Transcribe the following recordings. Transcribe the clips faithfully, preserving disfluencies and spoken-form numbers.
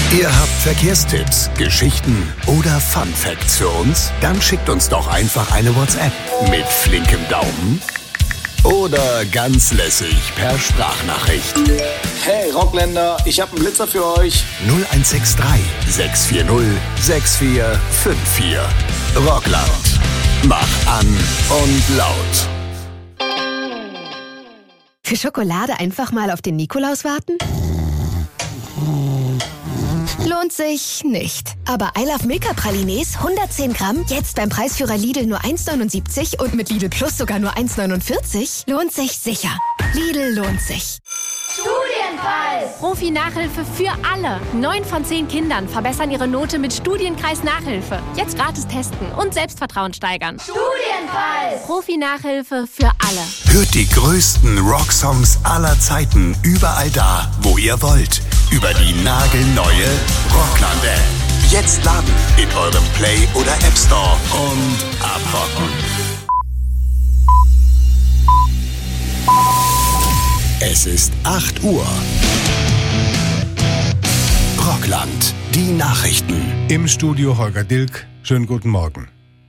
Ihr habt Verkehrstipps, Geschichten oder Fun Facts für uns? Dann schickt uns doch einfach eine WhatsApp mit flinkem Daumen oder ganz lässig per Sprachnachricht. Hey Rockländer, ich hab einen Blitzer für euch. null eins sechs drei, sechs vier null, sechs vier fünf vier. Rockland. Mach an und laut. Für Schokolade einfach mal auf den Nikolaus warten? Lohnt sich nicht. Aber I Love Milka Pralines hundertzehn Gramm, jetzt beim Preisführer Lidl nur eins neunundsiebzig und mit Lidl Plus sogar nur eins neunundvierzig, lohnt sich sicher. Lidl lohnt sich. Studienpreis! Profi-Nachhilfe für alle. Neun von zehn Kindern verbessern ihre Note mit Studienkreis Nachhilfe. Jetzt gratis testen und Selbstvertrauen steigern. Studienpreis! Profi-Nachhilfe für alle. Hört die größten Rocksongs aller Zeiten überall da, wo ihr wollt. Über die nagelneue Rockland-App. Jetzt laden in eurem Play- oder App Store und abrocken. Es ist acht Uhr. Rockland, die Nachrichten. Im Studio Holger Dilk. Schönen guten Morgen.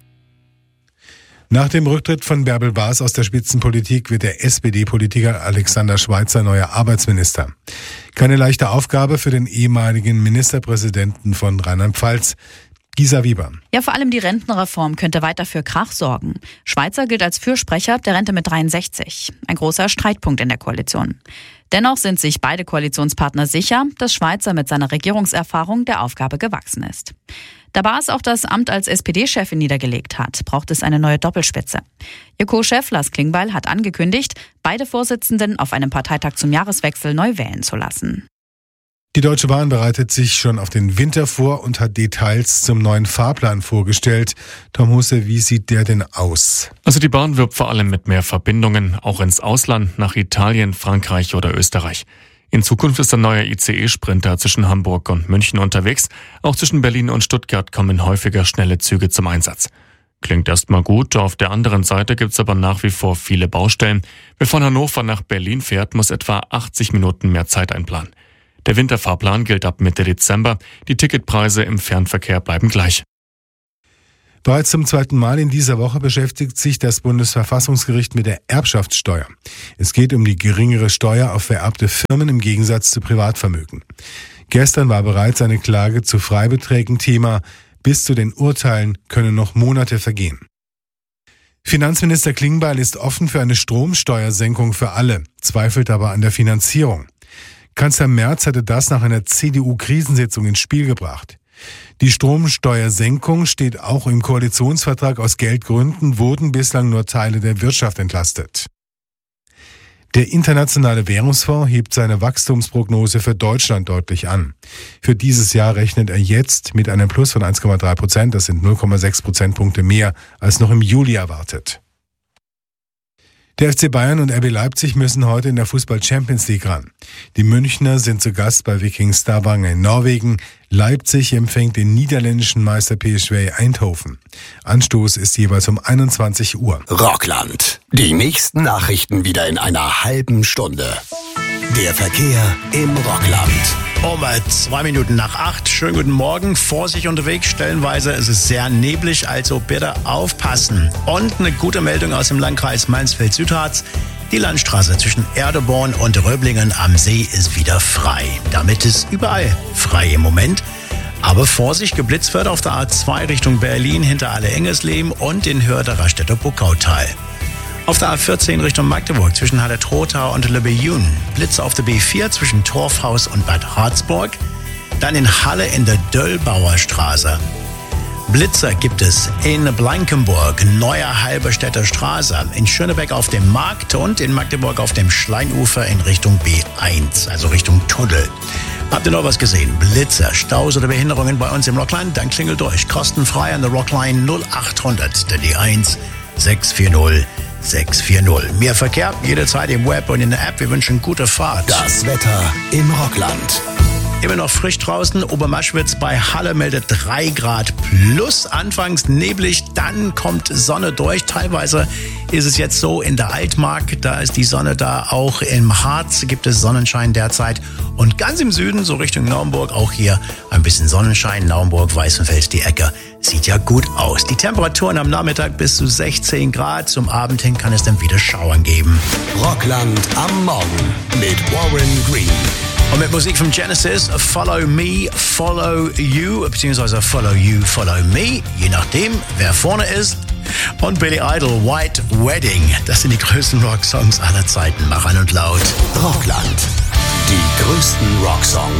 Nach dem Rücktritt von Bärbel Baas aus der Spitzenpolitik wird der S P D-Politiker Alexander Schweitzer neuer Arbeitsminister. Keine leichte Aufgabe für den ehemaligen Ministerpräsidenten von Rheinland-Pfalz, Gisa Wieber. Ja, vor allem die Rentenreform könnte weiter für Krach sorgen. Schweitzer gilt als Fürsprecher der Rente mit dreiundsechzig. Ein großer Streitpunkt in der Koalition. Dennoch sind sich beide Koalitionspartner sicher, dass Schweitzer mit seiner Regierungserfahrung der Aufgabe gewachsen ist. Da Baas auch das Amt als S P D-Chefin niedergelegt hat, braucht es eine neue Doppelspitze. Ihr Co-Chef Lars Klingbeil hat angekündigt, beide Vorsitzenden auf einem Parteitag zum Jahreswechsel neu wählen zu lassen. Die Deutsche Bahn bereitet sich schon auf den Winter vor und hat Details zum neuen Fahrplan vorgestellt. Tom Husse, wie sieht der denn aus? Also die Bahn wirbt vor allem mit mehr Verbindungen, auch ins Ausland, nach Italien, Frankreich oder Österreich. In Zukunft ist ein neuer I C E-Sprinter zwischen Hamburg und München unterwegs. Auch zwischen Berlin und Stuttgart kommen häufiger schnelle Züge zum Einsatz. Klingt erstmal gut, auf der anderen Seite gibt's aber nach wie vor viele Baustellen. Wer von Hannover nach Berlin fährt, muss etwa achtzig Minuten mehr Zeit einplanen. Der Winterfahrplan gilt ab Mitte Dezember. Die Ticketpreise im Fernverkehr bleiben gleich. Bereits zum zweiten Mal in dieser Woche beschäftigt sich das Bundesverfassungsgericht mit der Erbschaftssteuer. Es geht um die geringere Steuer auf vererbte Firmen im Gegensatz zu Privatvermögen. Gestern war bereits eine Klage zu Freibeträgen Thema. Bis zu den Urteilen können noch Monate vergehen. Finanzminister Klingbeil ist offen für eine Stromsteuersenkung für alle, zweifelt aber an der Finanzierung. Kanzler Merz hatte das nach einer C D U-Krisensitzung ins Spiel gebracht. Die Stromsteuersenkung steht auch im Koalitionsvertrag. Aus Geldgründen wurden bislang nur Teile der Wirtschaft entlastet. Der Internationale Währungsfonds hebt seine Wachstumsprognose für Deutschland deutlich an. Für dieses Jahr rechnet er jetzt mit einem Plus von eins Komma drei Prozent. Das sind null Komma sechs Prozentpunkte mehr als noch im Juli erwartet. Der F C Bayern und R B Leipzig müssen heute in der Fußball-Champions League ran. Die Münchner sind zu Gast bei Viking Stavanger in Norwegen. Leipzig empfängt den niederländischen Meister P S V Eindhoven. Anstoß ist jeweils um einundzwanzig Uhr. Rockland. Die nächsten Nachrichten wieder in einer halben Stunde. Der Verkehr im Rockland. Um zwei Minuten nach acht. Schönen guten Morgen. Vorsicht unterwegs. Stellenweise ist es sehr neblig, also bitte aufpassen. Und eine gute Meldung aus dem Landkreis Mansfeld-Südharz. Die Landstraße zwischen Erdeborn und Röblingen am See ist wieder frei. Damit ist überall frei im Moment. Aber Vorsicht, geblitzt wird auf der A zwei Richtung Berlin hinter Alle-Engesleben und in Hörder-Rastädter Buckautal. Auf der A vierzehn Richtung Magdeburg zwischen Halle-Trotha und Le-Beyun. Blitz auf der B vier zwischen Torfhaus und Bad Harzburg. Dann in Halle in der Döllbauer Straße. Blitzer gibt es in Blankenburg, Neuer Halberstädter Straße, in Schönebeck auf dem Markt und in Magdeburg auf dem Schleinufer in Richtung B eins, also Richtung Tunnel. Habt ihr noch was gesehen? Blitzer, Staus oder Behinderungen bei uns im Rockland? Dann klingelt durch. Kostenfrei an der Rockline null achthundert, der D eins sechs vier null sechs vier null. Mehr Verkehr jederzeit im Web und in der App. Wir wünschen gute Fahrt. Das Wetter im Rockland. Immer noch frisch draußen. Obermaschwitz bei Halle meldet drei Grad plus. Anfangs neblig, dann kommt Sonne durch. Teilweise ist es jetzt so in der Altmark, da ist die Sonne da. Auch im Harz gibt es Sonnenschein derzeit. Und ganz im Süden, so Richtung Naumburg, auch hier ein bisschen Sonnenschein. Naumburg, Weißenfels, die Ecke. Sieht ja gut aus. Die Temperaturen am Nachmittag bis zu sechzehn Grad. Zum Abend hin kann es dann wieder Schauern geben. Rockland am Morgen mit Warren Green. Und mit Musik von Genesis, Follow Me, Follow You, beziehungsweise Follow You, Follow Me, je nachdem, wer vorne ist. Und Billy Idol, White Wedding. Das sind die größten Rocksongs aller Zeiten. Mach an und laut. Rockland. Die größten Rocksongs.